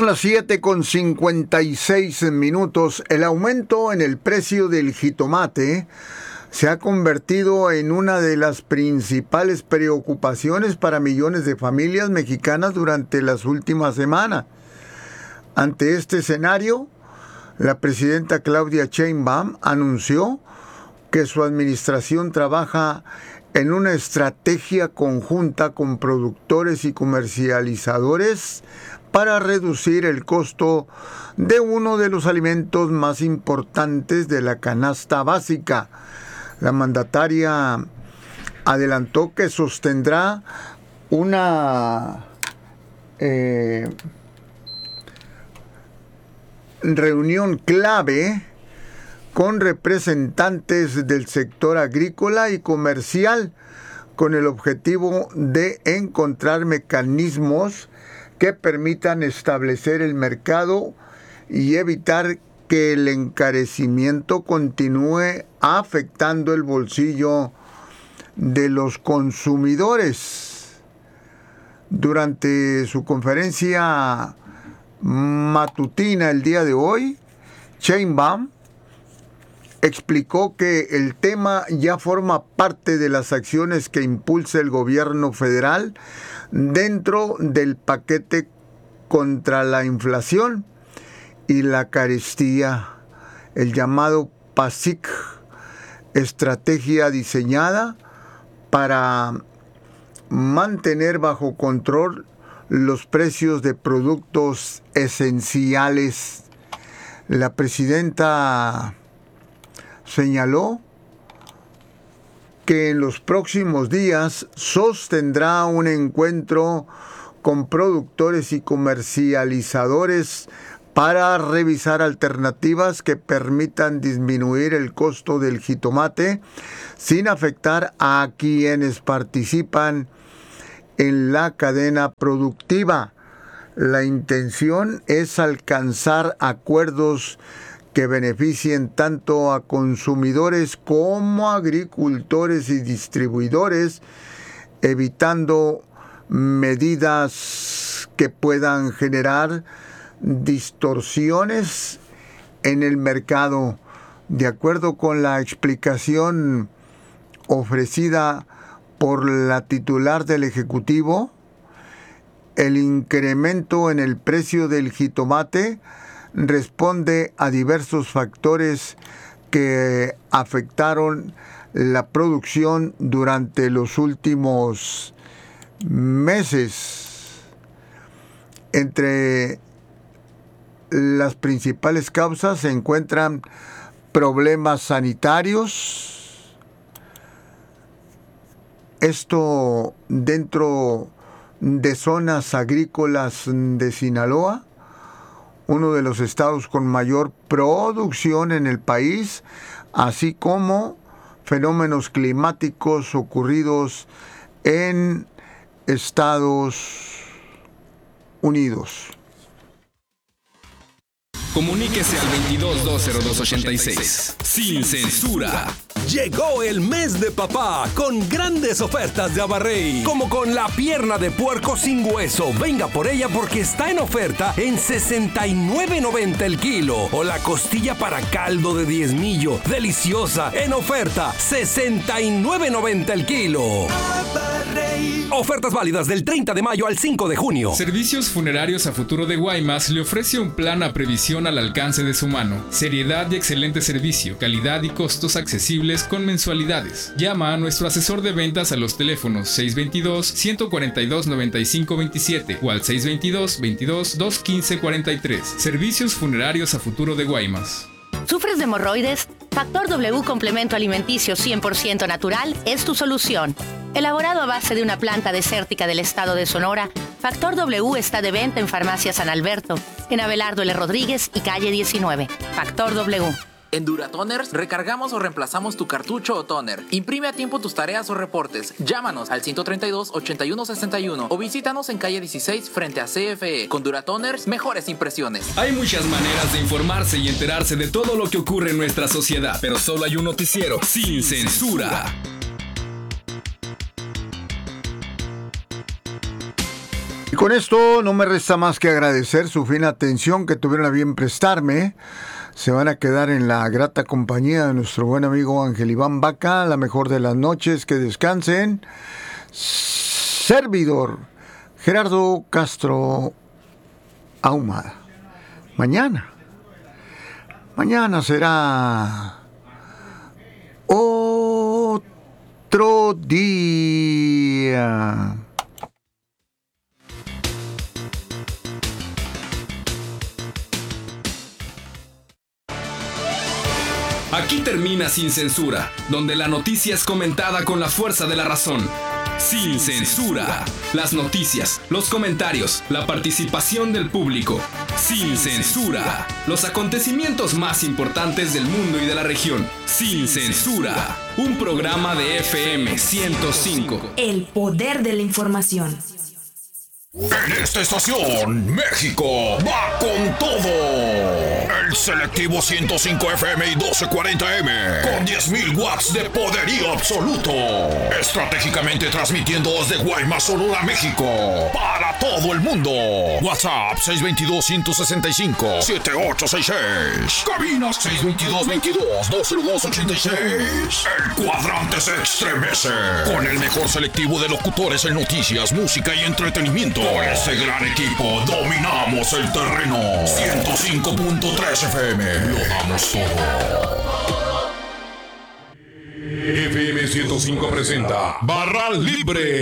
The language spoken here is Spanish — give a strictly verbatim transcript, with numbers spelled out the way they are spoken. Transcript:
Las siete con cincuenta y seis minutos. El aumento en el precio del jitomate se ha convertido en una de las principales preocupaciones para millones de familias mexicanas durante las últimas semanas. Ante este escenario, la presidenta Claudia Sheinbaum anunció que su administración trabaja en una estrategia conjunta con productores y comercializadores para reducir el costo de uno de los alimentos más importantes de la canasta básica. La mandataria adelantó que sostendrá una eh, reunión clave con representantes del sector agrícola y comercial con el objetivo de encontrar mecanismos que permitan establecer el mercado y evitar que el encarecimiento continúe afectando el bolsillo de los consumidores. Durante su conferencia matutina el día de hoy, Sheinbaum explicó que el tema ya forma parte de las acciones que impulsa el gobierno federal dentro del paquete contra la inflación y la carestía, el llamado PASIC, estrategia diseñada para mantener bajo control los precios de productos esenciales. La presidenta señaló que en los próximos días sostendrá un encuentro con productores y comercializadores para revisar alternativas que permitan disminuir el costo del jitomate sin afectar a quienes participan en la cadena productiva. La intención es alcanzar acuerdos que beneficien tanto a consumidores como a agricultores y distribuidores, evitando medidas que puedan generar distorsiones en el mercado. De acuerdo con la explicación ofrecida por la titular del Ejecutivo, el incremento en el precio del jitomate responde a diversos factores que afectaron la producción durante los últimos meses. Entre las principales causas se encuentran problemas sanitarios, esto dentro de zonas agrícolas de Sinaloa, uno de los estados con mayor producción en el país, así como fenómenos climáticos ocurridos en Estados Unidos. Comuníquese al veintidós dos cero dos ochenta y seis. Sin censura. Llegó el mes de papá con grandes ofertas de Abarrey, como con la pierna de puerco sin hueso. Venga por ella porque está en oferta en sesenta y nueve noventa el kilo. O la costilla para caldo de diezmillo, deliciosa, en oferta sesenta y nueve noventa el kilo. Abarrey. Ofertas válidas del treinta de mayo al cinco de junio. Servicios Funerarios a Futuro de Guaymas le ofrece un plan a previsión al alcance de su mano. Seriedad y excelente servicio, calidad y costos accesibles con mensualidades. Llama a nuestro asesor de ventas a los teléfonos seis dos dos, uno cuatro dos, nueve cinco dos siete o al seis dos dos, veintidós, dos quince cuarenta y tres. Servicios Funerarios a Futuro de Guaymas. ¿Sufres de hemorroides? Factor W Complemento Alimenticio cien por ciento natural es tu solución. Elaborado a base de una planta desértica del estado de Sonora, Factor W está de venta en Farmacia San Alberto, en Abelardo L. Rodríguez y calle diecinueve. Factor W. En Duratoners recargamos o reemplazamos tu cartucho o toner. Imprime a tiempo tus tareas o reportes. Llámanos al ciento treinta y dos, ochenta y uno sesenta y uno o visítanos en calle dieciséis frente a C F E. Con Duratoners, mejores impresiones. Hay muchas maneras de informarse y enterarse de todo lo que ocurre en nuestra sociedad, pero solo hay un noticiero sin censura. con esto no me resta más que agradecer su fina atención que tuvieron a bien prestarme. Se van a quedar en la grata compañía de nuestro buen amigo Ángel Iván Vaca. La mejor de las noches, que descansen. Servidor Gerardo Castro Ahumada. Mañana. Mañana será otro día. Aquí termina Sin Censura, donde la noticia es comentada con la fuerza de la razón. Sin Censura. Las noticias, los comentarios, la participación del público. Sin Censura. Los acontecimientos más importantes del mundo y de la región. Sin Censura. Un programa de F M ciento cinco. El poder de la información. En esta estación, México va con todo. El selectivo ciento cinco F M y doce cuarenta M, con diez mil watts de poderío absoluto. Estratégicamente transmitiendo desde Guaymas, Sonora, México, para todo el mundo. WhatsApp seis dos dos, uno seis cinco, siete ocho seis seis. Cabina seis dos dos, veintidós, dos cero dos, ochenta y seis. El cuadrante se estremece con el mejor selectivo de locutores en noticias, música y entretenimiento. Con este gran equipo dominamos el terreno. ciento cinco punto tres F M. Lo damos todo. F M ciento cinco presenta Barra Libre.